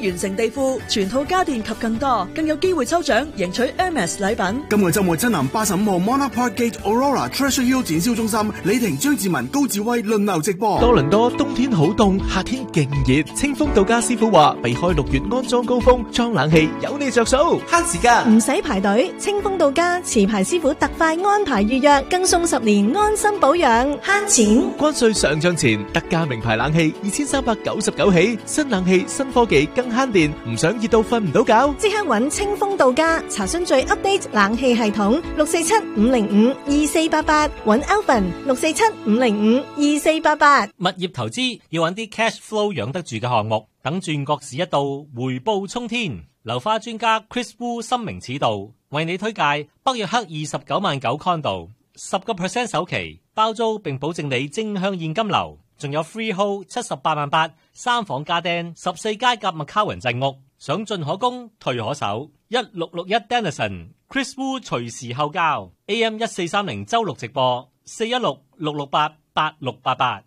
完成地庫、全套家電及更多，更有機會抽獎贏取 Hermes 禮品。 今個週末，親臨85號 Monarch Park Gate Aurora Treasure Hill 展銷中心，李婷、張志文、高志威輪流直播。 多倫多冬天好凍，夏天勁熱，清風度假師傅話避開6月安裝高峰，裝冷氣有你着數，慳時間， 唔使排隊。清風度假持牌師傅特快安排預約，更送10年安心保養，慳錢。 關稅上漲前，特價名牌冷氣2399起，新冷氣新科技更慳電，唔想熱到瞓唔到覺， 即刻揾清風度假，查詢最 update 冷氣系統647-505-2488，揾 Alvin 647-505-2488。 物業投資要揾啲 cash flow 養得住嘅項目，等轉角市一到，回報沖天。樓花專家 Chris Wu 深明此道，為你推介北約克29萬9 condo， 10% 首期包租，並保證你正向現金流，仲有 freehold 78萬8 3房家電14階夾麥卡雲鎮屋，想進可攻退可守。1661 Denison Chris Wu 隨時候交 AM 1430周六直播416-668-8688。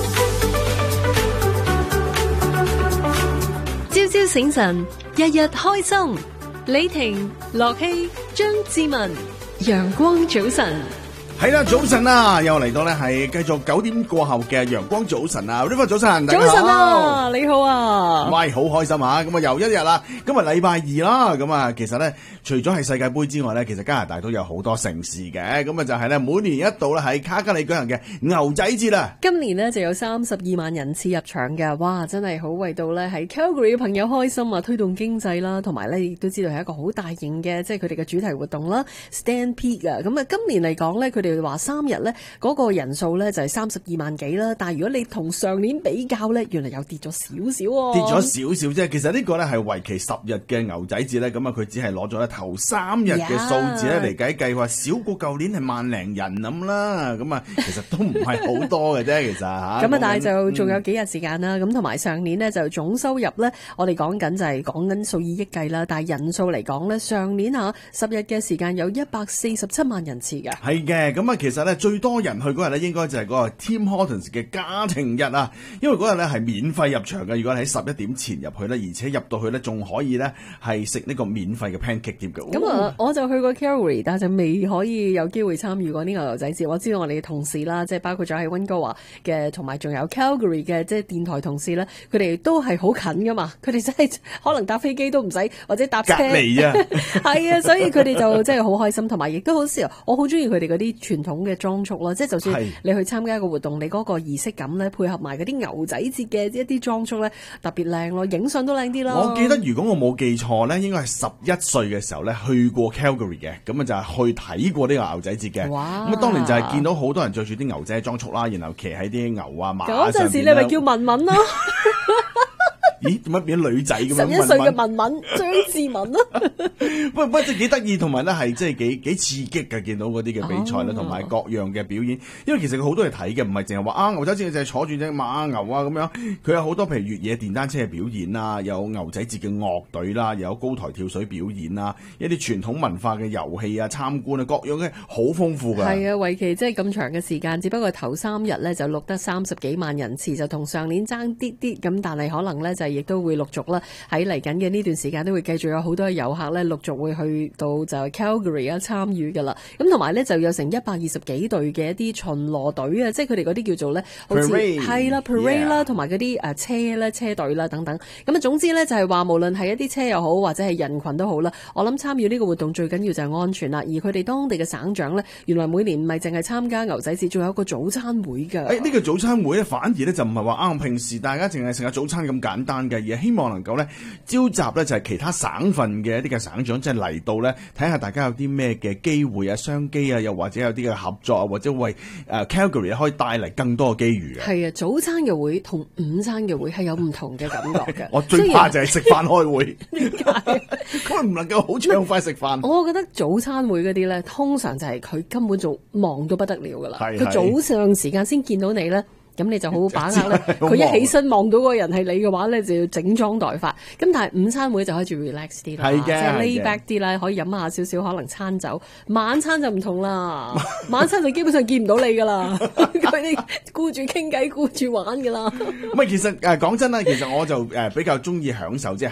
朝朝醒神，日日開心。李婷、樂希、張志文，陽光早晨。 係啦，早晨啦，又嚟到咧係繼續9點過後嘅陽光早晨啊 ，River 早晨，大家好。 早晨啊，你好啊， 喂，好開心啊！咁啊又一日啦，今日禮拜2啦，咁啊其實咧除咗係世界盃之外咧，其實加拿大都有好多盛事嘅，咁啊就係咧每年一度咧喺卡加里舉行嘅牛仔節啦。 今年呢就有32萬人次入場嘅，哇，真係好為到咧喺 Calgary 嘅朋友開心啊，推動經濟啦，同埋咧亦都知道係一個好大型嘅，即係佢哋嘅主題活動啦 ，Stampede 啊，咁啊今年嚟講咧，佢哋話3日咧嗰個人數咧就係32萬幾啦，但係如果你同上年比較咧，原來又跌咗少少喎。跌咗少少啫，其實呢個咧係為期10日嘅牛仔節咧，咁啊佢只係攞咗咧頭3日嘅數字咧嚟計話少過舊年係萬零人咁啦，咁啊其實都唔係好多嘅啫，其實嚇。咁啊，但係就仲有幾日時間啦，咁同埋上年呢，就總收入咧，我哋講緊就係講緊數以億計啦，但係人數嚟講咧，上年10日嘅時間有147萬人次嘅。係嘅，咁啊其實咧最多人去嗰日咧，應該就係嗰個 Tim Hortons 嘅家庭日啊，因為嗰日咧係免費入場嘅，如果你喺11點前入去咧，而且入到去咧仲可以咧係食呢個免費嘅 pancake 添嘅。咁啊，我就去過 Calgary，但係就未可以有機會參與過呢個牛仔節。我知道我哋嘅同事啦，即係包括咗喺溫哥華嘅，同埋仲有 Calgary 嘅即係電台同事咧，佢哋都係好近噶嘛，佢哋真係可能搭飛機都唔使，或者搭車隔離啊，係啊，所以佢哋就真係好開心，同埋亦都好時候，我好中意佢哋嗰啲傳統嘅裝束啦，即係就算你去參加一個活動，你嗰個儀式感咧，配合埋嗰啲牛仔節嘅一啲裝束咧，特別靚咯，影相都靚啲咯。我記得如果我冇記錯咧，應該係11歲嘅時候咧去過 Calgary 嘅，咁啊就係去睇過呢個牛仔節嘅。咁啊當年就係見到好多人着住啲牛仔裝束啦，然後騎喺啲牛啊馬上邊。嗰陣時你咪叫文文咯。咦？點解變咗女仔咁樣？11歲嘅文文張志文咯。不過真係幾得意，同埋咧係即係幾刺激嘅，見到嗰啲嘅比賽咧，同埋各樣嘅表演。因為其實佢好多嘢睇嘅，唔係淨係話牛仔節就係坐住隻馬牛啊咁樣。佢有好多譬如越野電單車嘅表演啦，有牛仔節嘅樂隊啦，又有高台跳水表演啦，一啲傳統文化嘅遊戲啊、參觀啊，各樣嘅好豐富㗎。係啊，為期即係咁長嘅時間，只不過頭3日咧就錄得30幾萬人次，就同上年爭啲啲咁，但係可能咧就亦都會陸續啦喺嚟緊嘅呢段時間都會繼續有好多遊客咧陸續會去到就 Calgary 啊參與㗎啦。咁同埋咧就有成120幾隊嘅一啲巡邏隊啊，即係佢哋嗰啲叫做咧好似係啦 parade 啦，同埋嗰啲車咧車隊啦等等。咁啊總之咧就係話無論係一啲車又好或者係人群都好啦，我諗參與呢個活動最緊要就係安全啦。而佢哋當地嘅省長咧，原來每年唔係淨係參加牛仔節，仲有一個早餐會㗎。呢個早餐會咧反而咧就唔係話平時大家淨係食下早餐咁簡單嘅，而係希望能夠咧召集咧就係其他省份嘅一啲嘅省長，即係嚟到咧睇下大家有啲咩嘅機會啊、商機啊，又或者有啲嘅合作啊，或者為Calgary 可以帶嚟更多嘅機遇嘅。係啊，早餐嘅會同午餐嘅會係有唔同嘅感覺嘅。我最怕就係食飯開會，點解？佢唔能夠好暢快食飯。我覺得早餐會嗰啲咧，通常就係佢根本就忙到不得了㗎啦。佢早上時間先見到你咧。咁你就好好把握啦。佢一起身望到個人係你嘅話咧，就要整裝待發。咁但係午餐會就可以住 relax 啲啦，即係 lay back 啲啦，可以飲下少少可能餐酒。晚餐就唔同啦，晚餐就基本上見唔到你噶啦，佢哋顧住傾偈顧住玩噶啦。唔係，其實講真啦，其實我就比較中意享受即係